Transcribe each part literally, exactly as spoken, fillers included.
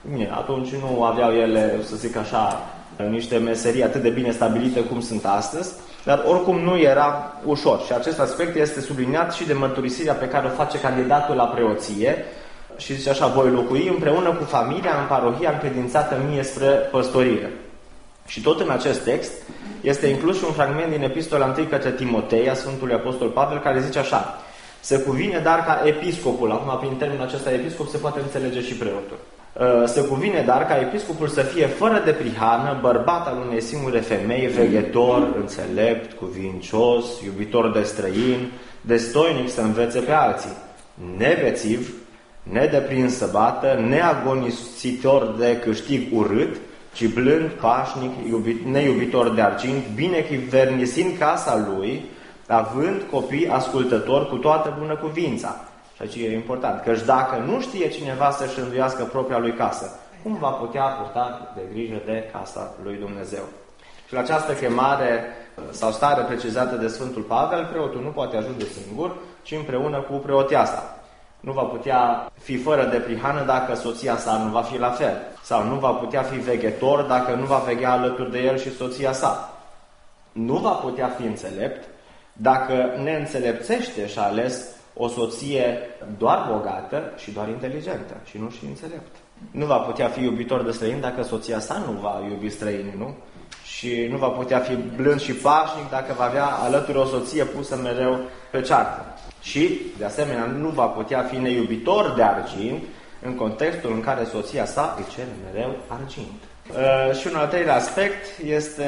Bine, atunci nu aveau ele, să zic așa, niște meserii atât de bine stabilite cum sunt astăzi, dar oricum nu era ușor. Și acest aspect este subliniat și de mărturisirea pe care o face candidatul la preoție. Și zice așa: voi locui împreună cu familia în parohia încredințată mie spre păstorire. Și tot în acest text este inclus și un fragment din Epistola întâi către Timotei a Sfântului Apostol Pavel, care zice așa: se cuvine dar ca episcopul, acum prin termenul acesta episcop se poate înțelege și preotul, se cuvine dar ca episcopul să fie fără de prihană, bărbat al unei singure femei, veghetor, înțelept, cuvincios, iubitor de străini, destoinic să învețe pe alții, nebețiv, nedeprins să bată, neagonisitor de câștig urât, ci blând, pașnic, iubit, neiubitor de argint, binechivernisind casa lui, având copii ascultători cu toată bunăcuvința. Și aici e important, căci dacă nu știe cineva să-și înduiască propria lui casă, cum va putea purta de grijă de casa lui Dumnezeu? Și la această chemare sau stare precizată de Sfântul Pavel, preotul nu poate ajunge singur, ci împreună cu preoteasa. Nu va putea fi fără de prihană dacă soția sa nu va fi la fel. Sau nu va putea fi veghetor dacă nu va veghea alături de el și soția sa. Nu va putea fi înțelept dacă ne înțelepțește și ales o soție doar bogată și doar inteligentă și nu și înțelept. Nu va putea fi iubitor de străini dacă soția sa nu va iubi străinii, nu? Și nu va putea fi blând și pașnic dacă va avea alături o soție pusă mereu pe ceartă. Și, de asemenea, nu va putea fi neiubitor de argint în contextul în care soția sa îi cere mereu argint. Uh, și un al treilea aspect este,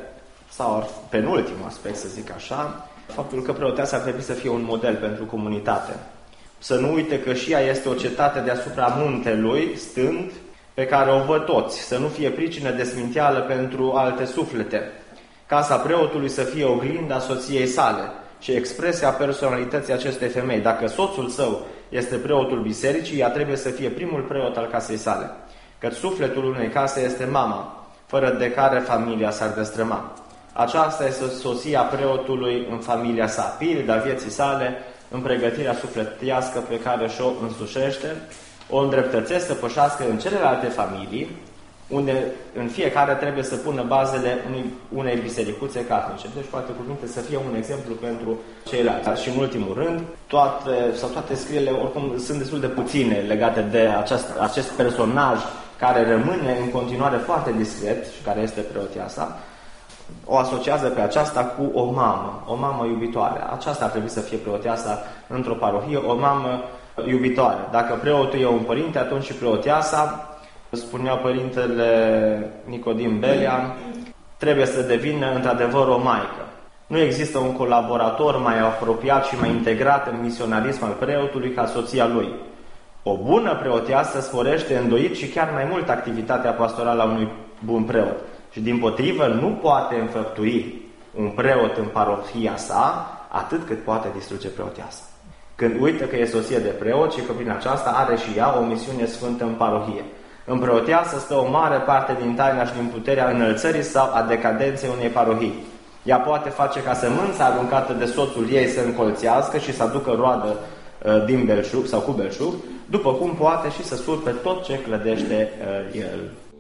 sau penultimul aspect, să zic așa, faptul că preoteasa ar trebui să fie un model pentru comunitate. Să nu uite că și ea este o cetate deasupra muntelui, stând, pe care o văd toți. Să nu fie pricină de sminteală pentru alte suflete. Casa preotului să fie oglinda soției sale și expresia personalității acestei femei. Dacă soțul său este preotul bisericii, ea trebuie să fie primul preot al casei sale. Căci sufletul unei case este mama, fără de care familia s-ar destrăma. Aceasta este soția preotului în familia sa, pilda vieții sale, în pregătirea sufletească pe care și-o însușește, o îndreptățesc să pășească în celelalte familii, unde în fiecare trebuie să pună bazele unei, unei bisericuțe catolice. Deci, cu alte cuvinte, să fie un exemplu pentru ceilalți. Și în ultimul rând, toate, sau toate scrierile, oricum, sunt destul de puține legate de acest, acest personaj care rămâne în continuare foarte discret și care este preoteasa. O asociază pe aceasta cu o mamă, o mamă iubitoare. Aceasta ar trebui să fie preoteasa într-o parohie, o mamă iubitoare. Dacă preotul e un părinte, atunci și preoteasa, spunea părintele Nicodim Belian, trebuie să devină într-adevăr o maică. Nu există un colaborator mai apropiat și mai integrat în misionarism al preotului ca soția lui. O bună preoteasă sporește îndoit și chiar mai mult activitatea pastorală a unui bun preot. Și dimpotrivă nu poate înfăptui un preot în parohia sa atât cât poate distruge preoteasa. Când uită că e soție de preot și că prin aceasta are și ea o misiune sfântă în parohie. În preoteasă stă o mare parte din taina și din puterea înălțării sau a decadenței unei parohii. Ea poate face ca sămânța aruncată de soțul ei să încolțească și să aducă roadă uh, din belșug sau cu belșug, după cum poate și să surpe tot ce clădește uh, el.